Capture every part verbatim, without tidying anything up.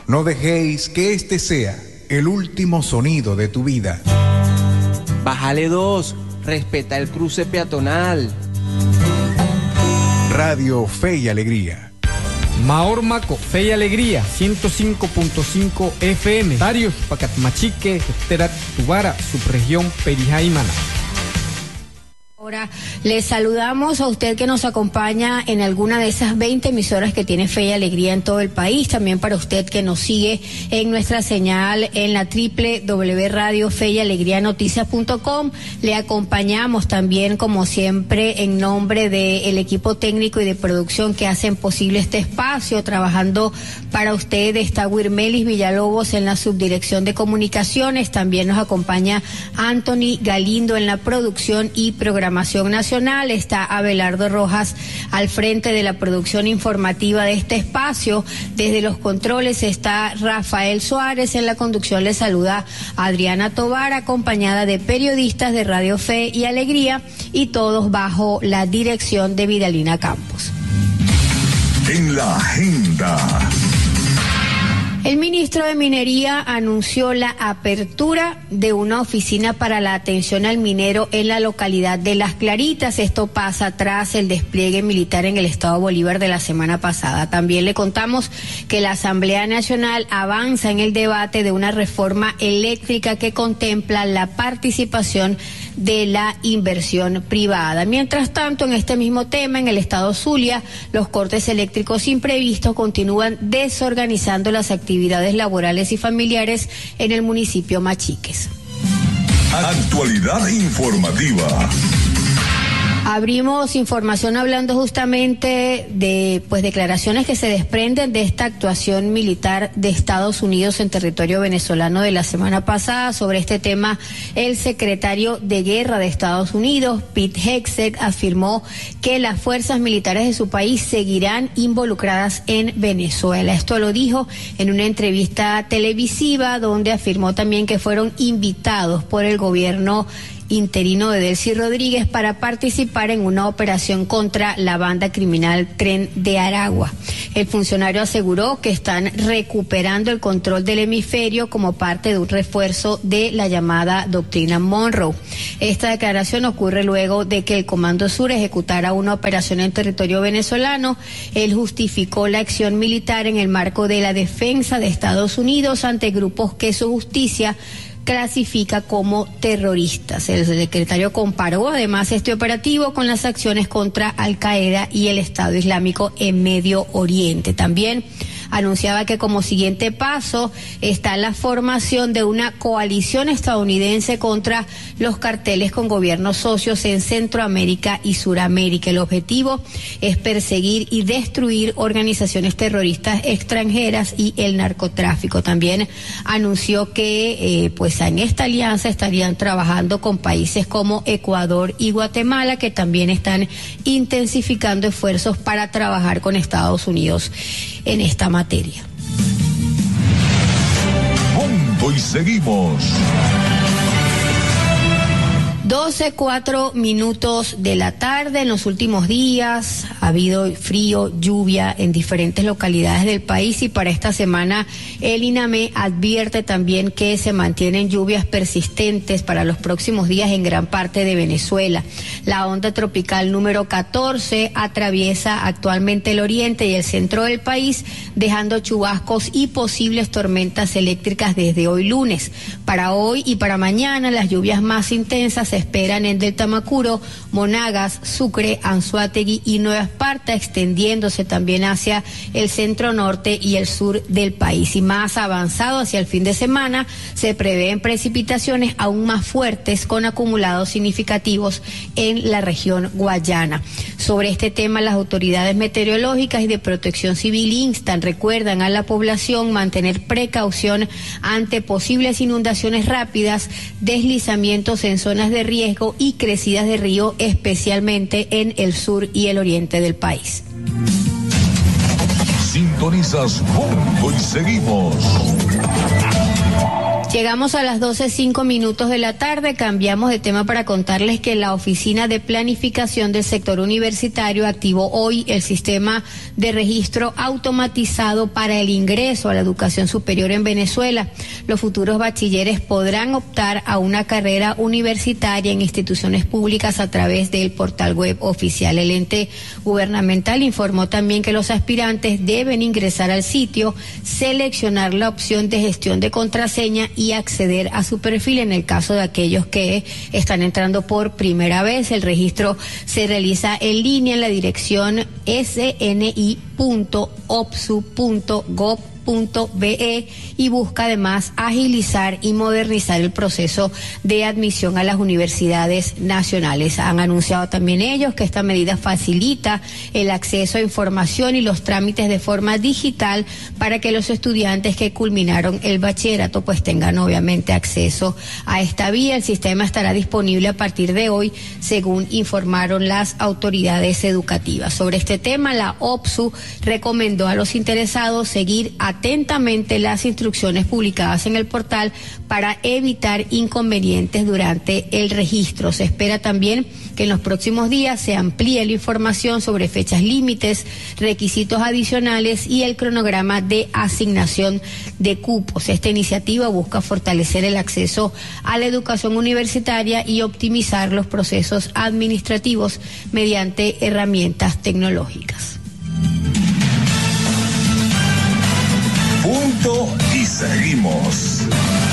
No dejéis que este sea el último sonido de tu vida. Bájale dos, respeta el cruce peatonal. Radio Fe y Alegría. Maor Maco, Fe y Alegría, ciento cinco punto cinco F M. Darius, Pacatmachique, Terat, Tubara, subregión Perijá y Maná. Ahora les saludamos a usted que nos acompaña en alguna de esas veinte emisoras que tiene Fe y Alegría en todo el país, también para usted que nos sigue en nuestra señal en la doble u doble u doble u punto radio fe y alegría noticias punto com. Le acompañamos también, como siempre, en nombre del equipo técnico y de producción que hacen posible este espacio. Trabajando para usted está Wirmelis Villalobos en la subdirección de comunicaciones, también nos acompaña Anthony Galindo en la producción y programación nacional, está Abelardo Rojas al frente de la producción informativa de este espacio. Desde los controles está Rafael Suárez, en la conducción le saluda Adriana Tovar, acompañada de periodistas de Radio Fe y Alegría, y todos bajo la dirección de Vidalina Campos. En la agenda. El ministro de Minería anunció la apertura de una oficina para la atención al minero en la localidad de Las Claritas. Esto pasa tras el despliegue militar en el estado Bolívar de la semana pasada. También le contamos que la Asamblea Nacional avanza en el debate de una reforma eléctrica que contempla la participación de la inversión privada. Mientras tanto, en este mismo tema, en el estado Zulia, los cortes eléctricos imprevistos continúan desorganizando las actividades laborales y familiares en el municipio Machiques. Actualidad informativa. Abrimos información hablando justamente de pues declaraciones que se desprenden de esta actuación militar de Estados Unidos en territorio venezolano de la semana pasada. Sobre este tema, el secretario de Guerra de Estados Unidos, Pete Hegseth, afirmó que las fuerzas militares de su país seguirán involucradas en Venezuela. Esto lo dijo en una entrevista televisiva, donde afirmó también que fueron invitados por el gobierno interino de Delcy Rodríguez para participar en una operación contra la banda criminal Tren de Aragua. El funcionario aseguró que están recuperando el control del hemisferio como parte de un refuerzo de la llamada doctrina Monroe. Esta declaración ocurre luego de que el Comando Sur ejecutara una operación en territorio venezolano. Él justificó la acción militar en el marco de la defensa de Estados Unidos ante grupos que su justicia clasifica como terroristas. El secretario comparó además este operativo con las acciones contra Al Qaeda y el Estado Islámico en Medio Oriente. También anunciaba que como siguiente paso está la formación de una coalición estadounidense contra los carteles con gobiernos socios en Centroamérica y Suramérica. El objetivo es perseguir y destruir organizaciones terroristas extranjeras y el narcotráfico. También anunció que eh, pues en esta alianza estarían trabajando con países como Ecuador y Guatemala, que también están intensificando esfuerzos para trabajar con Estados Unidos en esta materia. Punto y seguimos. doce, cuatro minutos de la tarde. En los últimos días ha habido frío, lluvia en diferentes localidades del país, y para esta semana el INAME advierte también que se mantienen lluvias persistentes para los próximos días en gran parte de Venezuela. La onda tropical número catorce atraviesa actualmente el oriente y el centro del país, dejando chubascos y posibles tormentas eléctricas desde hoy lunes. Para hoy y para mañana las lluvias más intensas se esperan en Delta Macuro, Monagas, Sucre, Anzoátegui y Nueva Esparta, extendiéndose también hacia el centro norte y el sur del país. Y más avanzado hacia el fin de semana se prevén precipitaciones aún más fuertes con acumulados significativos en la región guayana. Sobre este tema, las autoridades meteorológicas y de protección civil instan, recuerdan a la población mantener precaución ante posibles inundaciones rápidas, deslizamientos en zonas de riesgo y crecidas de río, especialmente en el sur y el oriente del país. Sintonizas Punto y seguimos. Llegamos a las doce cinco minutos de la tarde, cambiamos de tema para contarles que la Oficina de Planificación del Sector Universitario activó hoy el sistema de registro automatizado para el ingreso a la educación superior en Venezuela. Los futuros bachilleres podrán optar a una carrera universitaria en instituciones públicas a través del portal web oficial. El ente gubernamental informó también que los aspirantes deben ingresar al sitio, seleccionar la opción de gestión de contraseña y acceder a su perfil. En el caso de aquellos que están entrando por primera vez, el registro se realiza en línea en la dirección s n i punto opsu punto gob punto be y busca además agilizar y modernizar el proceso de admisión a las universidades nacionales. Han anunciado también ellos que esta medida facilita el acceso a información y los trámites de forma digital para que los estudiantes que culminaron el bachillerato pues tengan obviamente acceso a esta vía. El sistema estará disponible a partir de hoy, según informaron las autoridades educativas. Sobre este tema, la OPSU recomendó a los interesados seguir atentamente las instrucciones publicadas en el portal para evitar inconvenientes durante el registro. Se espera también que en los próximos días se amplíe la información sobre fechas límites, requisitos adicionales y el cronograma de asignación de cupos. Esta iniciativa busca fortalecer el acceso a la educación universitaria y optimizar los procesos administrativos mediante herramientas tecnológicas. Punto y seguimos.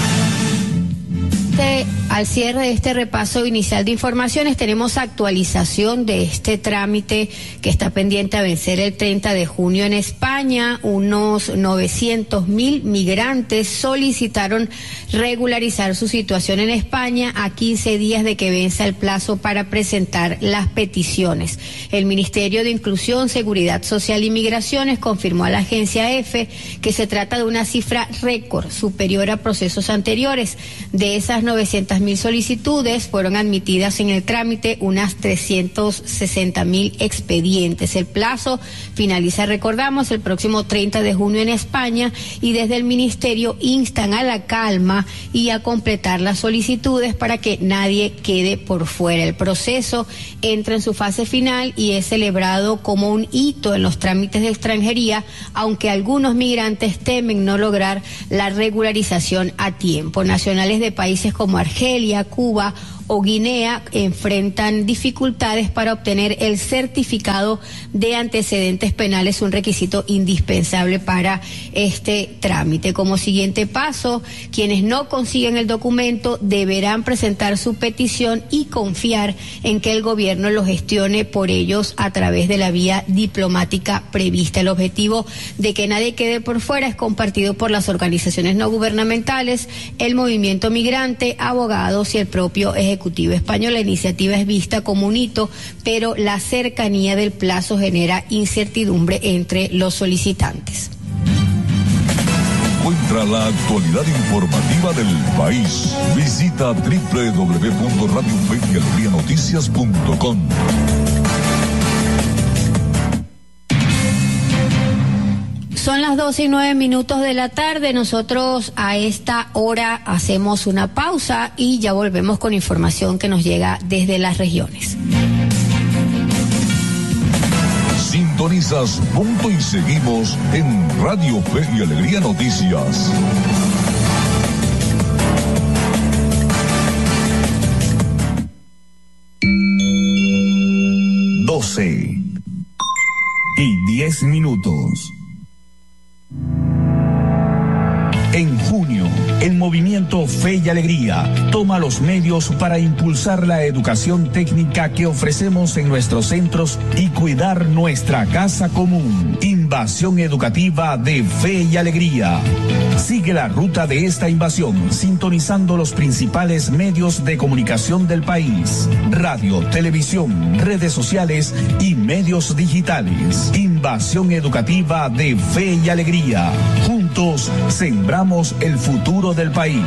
Al cierre de este repaso inicial de informaciones, tenemos actualización de este trámite que está pendiente a vencer el treinta de junio en España. Unos novecientos mil migrantes solicitaron regularizar su situación en España a quince días de que venza el plazo para presentar las peticiones. El Ministerio de Inclusión, Seguridad Social y Migraciones confirmó a la agencia EFE que se trata de una cifra récord superior a procesos anteriores. De esas novecientas mil solicitudes fueron admitidas en el trámite unas trescientos sesenta mil expedientes. El plazo finaliza, recordamos, el próximo treinta de junio en España, y desde el ministerio instan a la calma y a completar las solicitudes para que nadie quede por fuera. El proceso entra en su fase final y es celebrado como un hito en los trámites de extranjería, aunque algunos migrantes temen no lograr la regularización a tiempo. Nacionales de países como Argelia, Cuba o Guinea enfrentan dificultades para obtener el certificado de antecedentes penales, un requisito indispensable para este trámite. Como siguiente paso, quienes no consiguen el documento deberán presentar su petición y confiar en que el gobierno lo gestione por ellos a través de la vía diplomática prevista. El objetivo de que nadie quede por fuera es compartido por las organizaciones no gubernamentales, el movimiento migrante, abogados y el propio ejecutivo español. La iniciativa es vista como un hito, pero la cercanía del plazo genera incertidumbre entre los solicitantes. Encuentra la actualidad informativa del país. Visita doble u doble u doble u punto radio fe y alegría noticias punto com. Son las doce y nueve minutos de la tarde. Nosotros a esta hora hacemos una pausa y ya volvemos con información que nos llega desde las regiones. Sintonizas Punto y Seguimos en Radio Fe y Alegría Noticias. doce y diez minutos. En junio, el movimiento Fe y Alegría toma los medios para impulsar la educación técnica que ofrecemos en nuestros centros y cuidar nuestra casa común. Invasión educativa de Fe y Alegría. Sigue la ruta de esta invasión sintonizando los principales medios de comunicación del país: radio, televisión, redes sociales y medios digitales. Invasión educativa de Fe y Alegría. Juntos sembramos el futuro del país.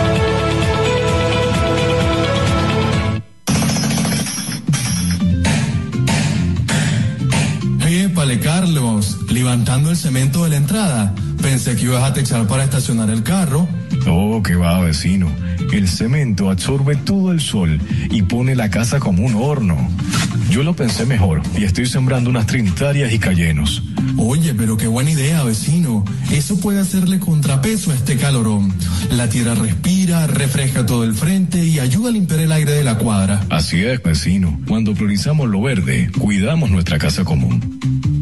Épale, Carlos, levantando el cemento de la entrada. Pensé que ibas a techar para estacionar el carro. Oh, qué va, vecino. El cemento absorbe todo el sol y pone la casa como un horno. Yo lo pensé mejor y estoy sembrando unas trintarias y cayenos. Oye, pero qué buena idea, vecino. Eso puede hacerle contrapeso a este calorón. La tierra respira, refresca todo el frente y ayuda a limpiar el aire de la cuadra. Así es, vecino. Cuando priorizamos lo verde, cuidamos nuestra casa común.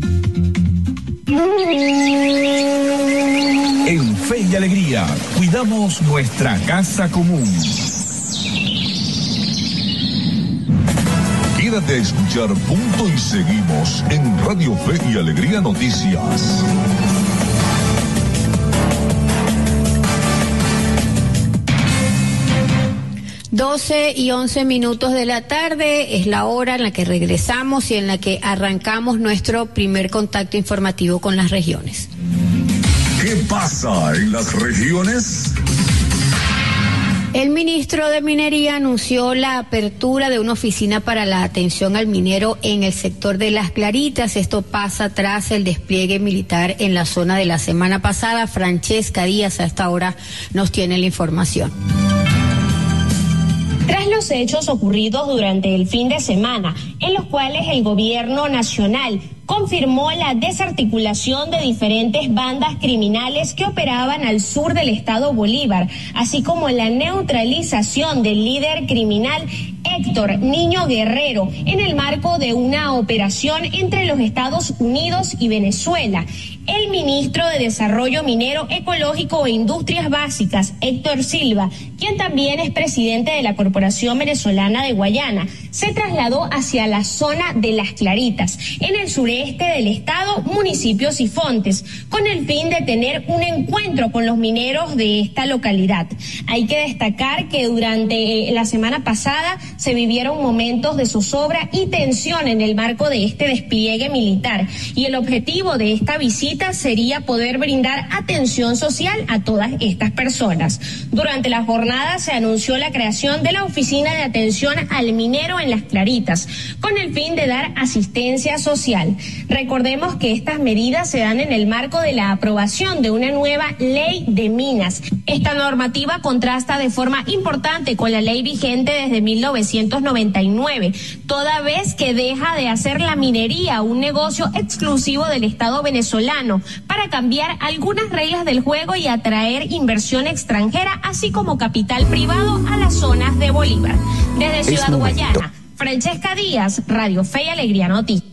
En Fe y Alegría, cuidamos nuestra casa común. Quédate a escuchar Punto y seguimos en Radio Fe y Alegría Noticias. doce y once minutos de la tarde es la hora en la que regresamos y en la que arrancamos nuestro primer contacto informativo con las regiones. ¿Qué pasa en las regiones? El ministro de Minería anunció la apertura de una oficina para la atención al minero en el sector de Las Claritas. Esto pasa tras el despliegue militar en la zona de la semana pasada. Francesca Díaz a esta hora nos tiene la información. Tras los hechos ocurridos durante el fin de semana, en los cuales el gobierno nacional confirmó la desarticulación de diferentes bandas criminales que operaban al sur del estado Bolívar, así como la neutralización del líder criminal Héctor Niño Guerrero en el marco de una operación entre los Estados Unidos y Venezuela. El ministro de Desarrollo Minero, Ecológico e Industrias Básicas, Héctor Silva, quien también es presidente de la Corporación Venezolana de Guayana, se trasladó hacia la zona de Las Claritas, en el sureste del estado, municipio Sifontes, con el fin de tener un encuentro con los mineros de esta localidad. Hay que destacar que durante la semana pasada se vivieron momentos de zozobra y tensión en el marco de este despliegue militar, y el objetivo de esta visita sería poder brindar atención social a todas estas personas. Durante la jornada se anunció la creación de la Oficina de Atención al Minero en Las Claritas, con el fin de dar asistencia social. Recordemos que estas medidas se dan en el marco de la aprobación de una nueva ley de minas. Esta normativa contrasta de forma importante con la ley vigente desde mil novecientos noventa y nueve, toda vez que deja de hacer la minería un negocio exclusivo del Estado venezolano, para cambiar algunas reglas del juego y atraer inversión extranjera, así como capital privado a las zonas de Bolívar. Desde Ciudad Guayana, Francesca Díaz, Radio Fe y Alegría Noticias.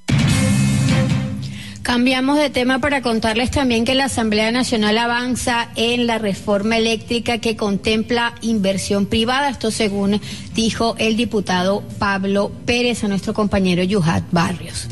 Cambiamos de tema para contarles también que la Asamblea Nacional avanza en la reforma eléctrica que contempla inversión privada. Esto según dijo el diputado Pablo Pérez a nuestro compañero Yuhat Barrios.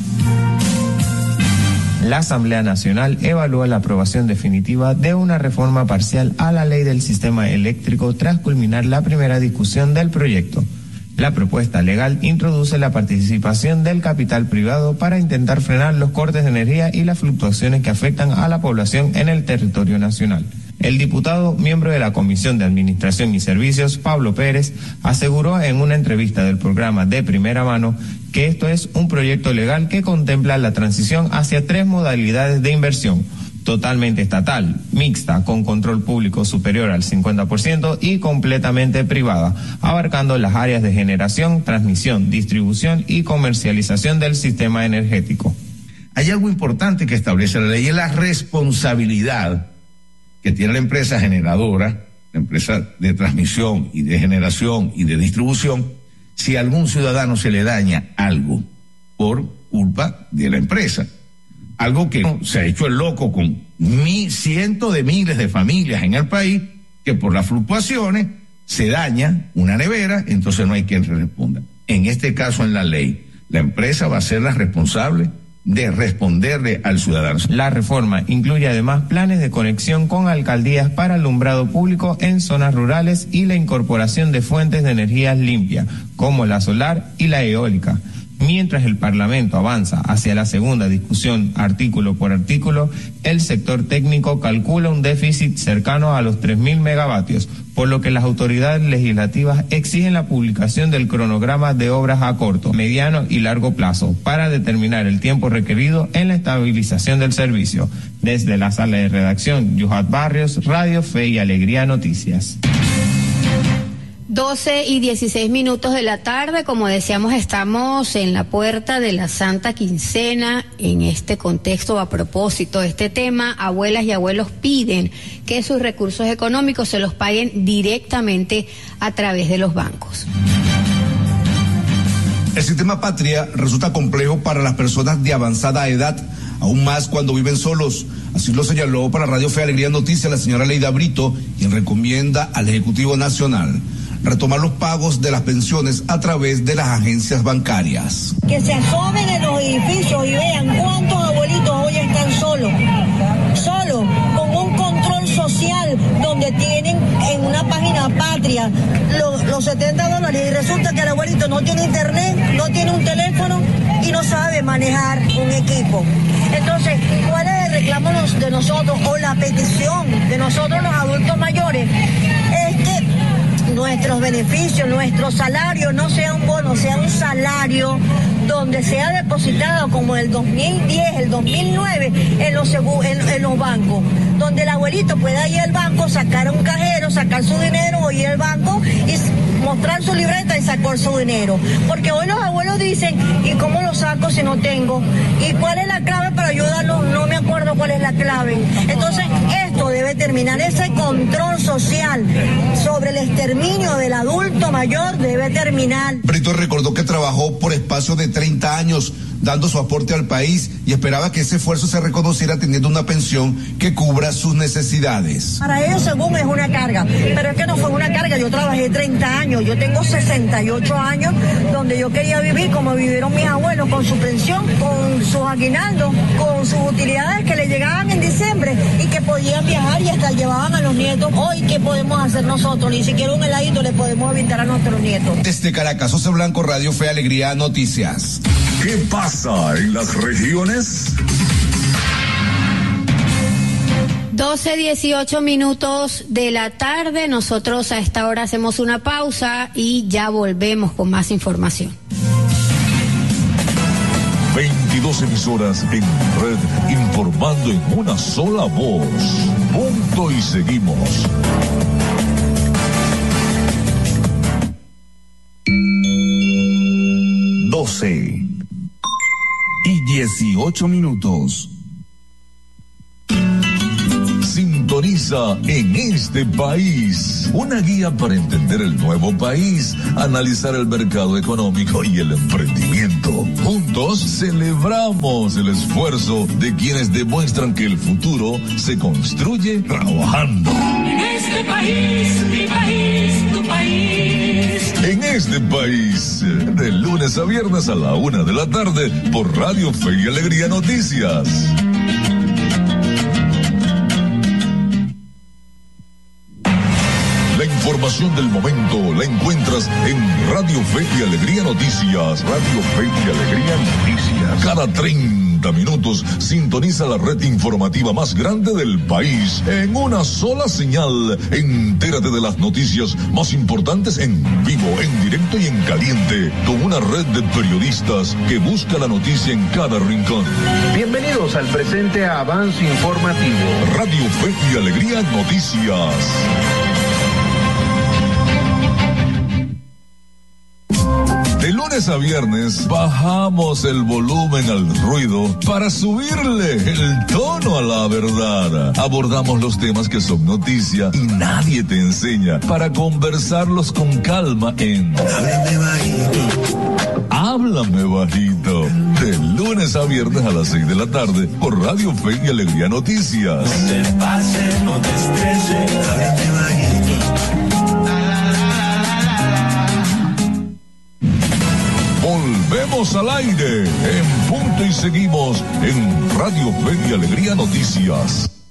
La Asamblea Nacional evalúa la aprobación definitiva de una reforma parcial a la ley del sistema eléctrico tras culminar la primera discusión del proyecto. La propuesta legal introduce la participación del capital privado para intentar frenar los cortes de energía y las fluctuaciones que afectan a la población en el territorio nacional. El diputado, miembro de la Comisión de Administración y Servicios, Pablo Pérez, aseguró en una entrevista del programa De Primera Mano que esto es un proyecto legal que contempla la transición hacia tres modalidades de inversión: totalmente estatal, mixta con control público superior al cincuenta por ciento y completamente privada, abarcando las áreas de generación, transmisión, distribución y comercialización del sistema energético. Hay algo importante que establece la ley, es la responsabilidad que tiene la empresa generadora, la empresa de transmisión y de generación y de distribución, si a algún ciudadano se le daña algo por culpa de la empresa. Algo que se ha hecho el loco con mi, cientos de miles de familias en el país, que por las fluctuaciones se daña una nevera, entonces no hay quien responda. En este caso, en la ley, la empresa va a ser la responsable de responderle al ciudadano. La reforma incluye además planes de conexión con alcaldías para alumbrado público en zonas rurales y la incorporación de fuentes de energía limpia, como la solar y la eólica, Mientras el Parlamento avanza hacia la segunda discusión artículo por artículo, el sector técnico calcula un déficit cercano a los tres mil megavatios, por lo que las autoridades legislativas exigen la publicación del cronograma de obras a corto, mediano y largo plazo para determinar el tiempo requerido en la estabilización del servicio. Desde la sala de redacción, Yuhat Barrios, Radio Fe y Alegría Noticias. doce y dieciséis minutos de la tarde, como decíamos, estamos en la puerta de la Santa Quincena. En este contexto, a propósito de este tema, abuelas y abuelos piden que sus recursos económicos se los paguen directamente a través de los bancos. El sistema Patria resulta complejo para las personas de avanzada edad, aún más cuando viven solos. Así lo señaló para Radio Fe y Alegría Noticias la señora Leida Brito, quien recomienda al Ejecutivo Nacional retomar los pagos de las pensiones a través de las agencias bancarias. Que se asomen en los edificios y vean cuántos abuelitos hoy están solos, solos, con un control social donde tienen en una página Patria los, los setenta dólares y resulta que el abuelito no tiene internet, no tiene un teléfono y no sabe manejar un equipo. Entonces, ¿cuál es el reclamo de nosotros o la petición de nosotros los adultos mayores? Es que nuestros beneficios, nuestro salario no sea un bono, sea un salario donde sea depositado como el dos mil diez, el dos mil nueve en los, en, en los bancos, donde el abuelito pueda ir al banco, sacar un cajero, sacar su dinero o ir al banco y mostrar su libreta y sacar su dinero. Porque hoy los abuelos dicen, ¿y cómo lo saco si no tengo? ¿Y cuál es la clave para ayudarlos? No me acuerdo cuál es la clave. Entonces, esto debe terminar, ese control social sobre el exterminio del adulto mayor debe terminar. Brito recordó que trabajó por espacio de treinta años, dando su aporte al país y esperaba que ese esfuerzo se reconociera teniendo una pensión que cubra sus necesidades. Para ellos según es una carga, pero es que no fue una carga, yo trabajé treinta años, yo tengo sesenta y ocho años, donde yo quería vivir como vivieron mis abuelos, con su pensión, con sus aguinaldos, con sus utilidades que le llegaban en diciembre y que podían viajar y hasta llevaban a los nietos. Hoy, ¿qué podemos hacer nosotros? Ni siquiera un heladito le podemos evitar a nuestros nietos. Desde Caracas, José Blanco, Radio Fe Alegría Noticias. ¿Qué pasa en las regiones? doce, dieciocho minutos de la tarde. Nosotros a esta hora hacemos una pausa y ya volvemos con más información. veintidós emisoras en red informando en una sola voz. Punto y seguimos. doce y dieciocho minutos. Sintoniza En Este País, una guía para entender el nuevo país, analizar el mercado económico y el emprendimiento. Juntos celebramos el esfuerzo de quienes demuestran que el futuro se construye trabajando. En este país, mi país, tu país. En Este País, de lunes a viernes a la una de la tarde por Radio Fe y Alegría Noticias. La información del momento la encuentras en Radio Fe y Alegría Noticias. Radio Fe y Alegría Noticias. Cada treinta minutos sintoniza la red informativa más grande del país en una sola señal. Entérate de las noticias más importantes en vivo, en directo y en caliente, con una red de periodistas que busca la noticia en cada rincón. Bienvenidos al presente avance informativo. Radio Fe y Alegría Noticias. De lunes a viernes bajamos el volumen al ruido para subirle el tono a la verdad. Abordamos los temas que son noticia y nadie te enseña para conversarlos con calma en Háblame Bajito. Háblame Bajito. De lunes a viernes a las seis de la tarde por Radio Fe y Alegría Noticias. No te pases, no te estreses, háblame bajito. Volvemos al aire en punto y seguimos en Radio Fe y Alegría Noticias.